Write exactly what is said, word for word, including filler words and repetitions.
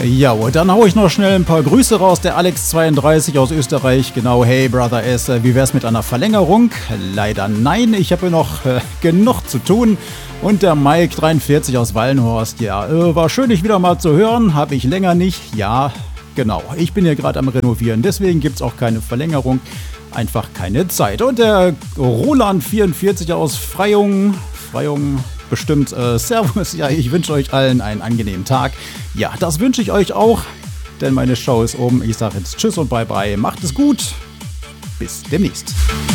Ja, und dann hau ich noch schnell ein paar Grüße raus. Der Alex zweiunddreißig aus Österreich. Genau, hey Brother S, wie wär's mit einer Verlängerung? Leider nein, ich habe noch äh, genug zu tun. Und der Mike dreiundvierzig aus Wallenhorst. Ja, äh, war schön, dich wieder mal zu hören. Habe ich länger nicht. Ja, genau. Ich bin hier gerade am Renovieren. Deswegen gibt's auch keine Verlängerung. Einfach keine Zeit. Und der Roland vierundvierzig aus Freyung. Freyung. Bestimmt. Äh, Servus. Ja, ich wünsche euch allen einen angenehmen Tag. Ja, das wünsche ich euch auch, denn meine Show ist um. Ich sage jetzt Tschüss und Bye Bye. Macht es gut. Bis demnächst.